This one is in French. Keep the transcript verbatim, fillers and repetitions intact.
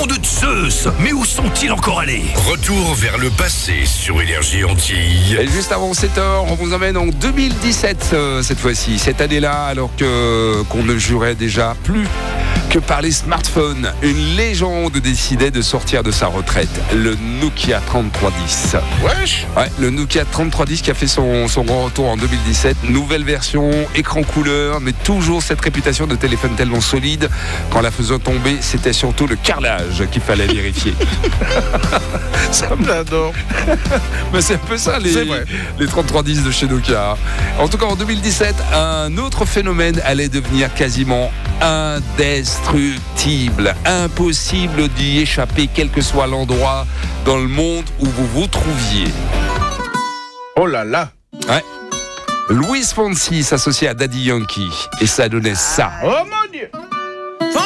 nom de Zeus, mais où sont-ils encore allés? Retour vers le passé sur Énergie Antilles. Et juste avant sept heures, on vous emmène en deux mille dix-sept euh, cette fois-ci. Cette année-là, alors que qu'on ne jurait déjà plus que par les smartphones, une légende décidait de sortir de sa retraite. Le Nokia trente-trois dix. Wesh. Ouais, le Nokia trente-trois dix qui a fait son, son grand retour en deux mille dix-sept. Nouvelle version, écran couleur, mais toujours cette réputation de téléphone tellement solide. Qu'en la faisant tomber, c'était surtout le carrelage qu'il fallait vérifier. Ça me l'adore. Mais c'est un peu ça les, les trente-trois dix de chez Nokia. En tout cas, en deux mille dix-sept, un autre phénomène allait devenir quasiment indestructible. Impossible d'y échapper, quel que soit l'endroit dans le monde où vous vous trouviez. Oh là là. Ouais. Luis Fonsi s'associait à Daddy Yankee et ça donnait ça. Oh mon